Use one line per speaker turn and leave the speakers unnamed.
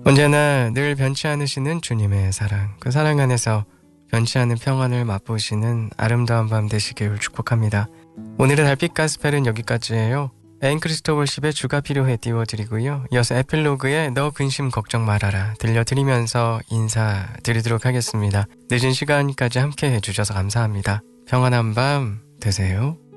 언제나 늘 변치 않으시는 주님의 사랑, 그 사랑 안에서 변치 않는 평안을 맛보시는 아름다운 밤 되시길 축복합니다. 오늘의 달빛 가스펠은 여기까지예요. 앤크리스토 월십의 주가 필요해 띄워드리고요. 이어서 에필로그의 너 근심 걱정 말아라 들려드리면서 인사드리도록 하겠습니다. 늦은 시간까지 함께 해주셔서 감사합니다. 평안한 밤 되세요.